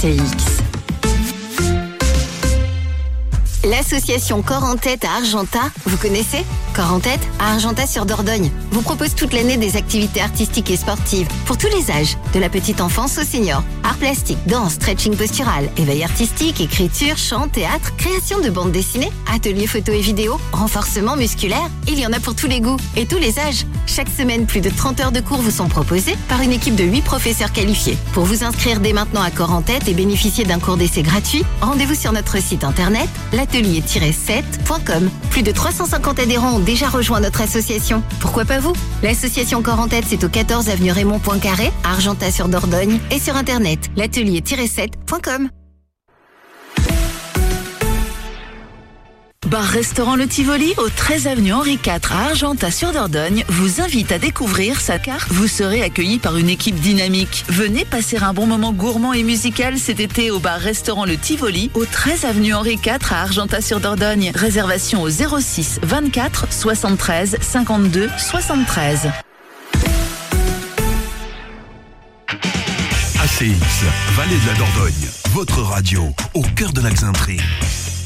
ACX. L'association Corps en Tête à Argentat, vous connaissez ? Corps en Tête à Argentat-sur-Dordogne vous propose toute l'année des activités artistiques et sportives pour tous les âges, de la petite enfance au senior. Arts plastiques, danse, stretching postural, éveil artistique, écriture, chant, théâtre, création de bandes dessinées, ateliers photo et vidéo, renforcement musculaire. Il y en a pour tous les goûts et tous les âges. Chaque semaine, plus de 30 heures de cours vous sont proposées par une équipe de 8 professeurs qualifiés. Pour vous inscrire dès maintenant à Corps en Tête et bénéficier d'un cours d'essai gratuit, rendez-vous sur notre site internet l'atelier-7.com. Plus de 350 adhérents ont déjà rejoint notre association. Pourquoi pas vous ? L'association Corps en Tête, c'est au 14 avenue Raymond Poincaré, à Argentat-sur-Dordogne, et sur internet l'atelier-7.com. Bar-restaurant Le Tivoli, au 13 avenue Henri IV à Argentat-sur-Dordogne, vous invite à découvrir sa carte. Vous serez accueillis par une équipe dynamique. Venez passer un bon moment gourmand et musical cet été au bar-restaurant Le Tivoli, au 13 avenue Henri IV à Argentat-sur-Dordogne. Réservation au 06 24 73 52 73. ACX, Vallée de la Dordogne, votre radio, au cœur de la Xainterie.